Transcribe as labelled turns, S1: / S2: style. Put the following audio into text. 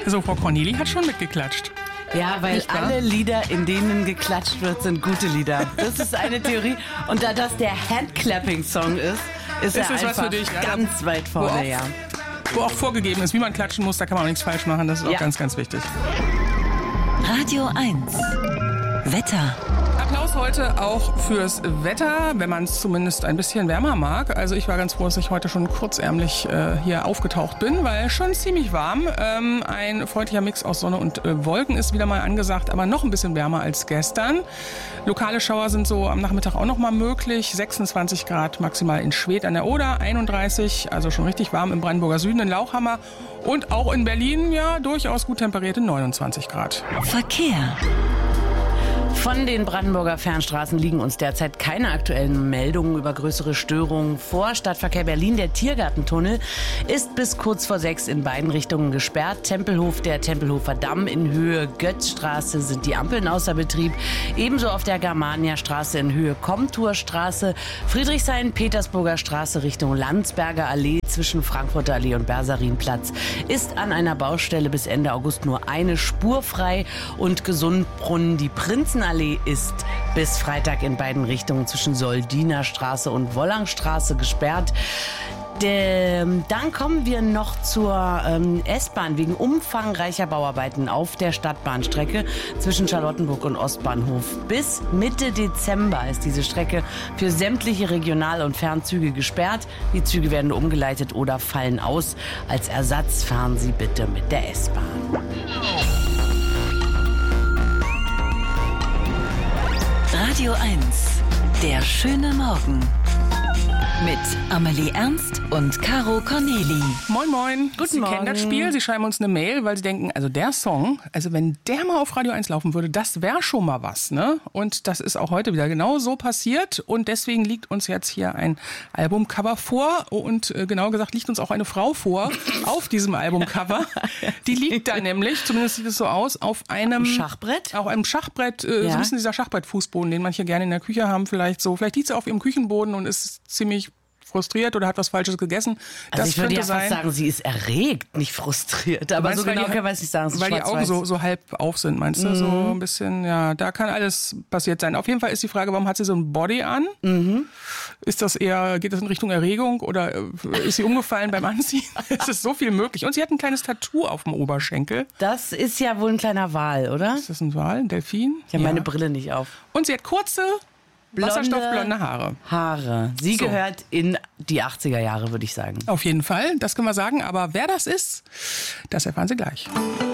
S1: So, Frau Corneli hat schon mitgeklatscht.
S2: Ja, weil alle Lieder, in denen geklatscht wird, sind gute Lieder. Das ist eine Theorie. Und da das der Handclapping-Song ist er einfach was für dich, ganz weit vorne, ja.
S1: Wo auch vorgegeben ist, wie man klatschen muss, da kann man auch nichts falsch machen. Das ist auch ganz, ganz wichtig.
S3: Radio 1. Wetter.
S1: Applaus heute auch fürs Wetter, wenn man es zumindest ein bisschen wärmer mag. Also ich war ganz froh, dass ich heute schon kurzärmlich hier aufgetaucht bin, weil schon ziemlich warm. Ein freundlicher Mix aus Sonne und Wolken ist wieder mal angesagt, aber noch ein bisschen wärmer als gestern. Lokale Schauer sind so am Nachmittag auch noch mal möglich. 26 Grad maximal in Schwedt an der Oder, 31, also schon richtig warm im Brandenburger Süden, in Lauchhammer. Und auch in Berlin, ja, durchaus gut temperierte 29 Grad.
S3: Verkehr.
S2: Von den Brandenburger Fernstraßen liegen uns derzeit keine aktuellen Meldungen über größere Störungen vor. Stadtverkehr Berlin, der Tiergartentunnel, ist bis kurz vor 6 in beiden Richtungen gesperrt. Tempelhof, der Tempelhofer Damm in Höhe Götzstraße sind die Ampeln außer Betrieb. Ebenso auf der Germania-Straße in Höhe Komturstraße. Friedrichshain, Petersburger Straße Richtung Landsberger Allee zwischen Frankfurter Allee und Bersarinplatz ist an einer Baustelle bis Ende August nur eine Spur frei. Und Gesundbrunnen, die Prinzenallee ist bis Freitag in beiden Richtungen zwischen Soldiner Straße und Wollangstraße gesperrt. Dann kommen wir noch zur S-Bahn wegen umfangreicher Bauarbeiten auf der Stadtbahnstrecke zwischen Charlottenburg und Ostbahnhof. Bis Mitte Dezember ist diese Strecke für sämtliche Regional- und Fernzüge gesperrt. Die Züge werden umgeleitet oder fallen aus. Als Ersatz fahren Sie bitte mit der S-Bahn.
S3: Radio 1. Der schöne Morgen. Mit Amelie Ernst und Caro Corneli.
S1: Moin, moin.
S2: Guten Morgen.
S1: Sie kennen das Spiel, Sie schreiben uns eine Mail, weil Sie denken, also der Song, also wenn der mal auf Radio 1 laufen würde, das wäre schon mal was, ne? Und das ist auch heute wieder genau so passiert. Und deswegen liegt uns jetzt hier ein Albumcover vor. Und genau gesagt liegt uns auch eine Frau vor auf diesem Albumcover. Die liegt da nämlich, zumindest sieht es so aus, auf einem
S2: Schachbrett.
S1: Auf einem Schachbrett, so ein bisschen dieser Schachbrettfußboden, den manche gerne in der Küche haben, vielleicht so. Vielleicht liegt sie auf ihrem Küchenboden und ist ziemlich frustriert oder hat was Falsches gegessen.
S2: Also ich würde ja fast sagen, sie ist erregt, nicht frustriert. Aber so genau kann man es nicht sagen.
S1: Weil die Augen so halb auf sind, meinst du? So ein bisschen, ja, da kann alles passiert sein. Auf jeden Fall ist die Frage, warum hat sie so ein Body an? Ist das eher, geht das in Richtung Erregung oder ist sie umgefallen beim Anziehen? Es ist so viel möglich. Und sie hat ein kleines Tattoo auf dem Oberschenkel.
S2: Das ist ja wohl ein kleiner Wal, oder?
S1: Ist das ein Wal, ein Delfin?
S2: Ich habe meine Brille nicht auf.
S1: Und sie hat kurze, wasserstoffblonde Haare.
S2: Sie gehört in die 80er Jahre, würde ich sagen.
S1: Auf jeden Fall, das können wir sagen. Aber wer das ist, das erfahren Sie gleich.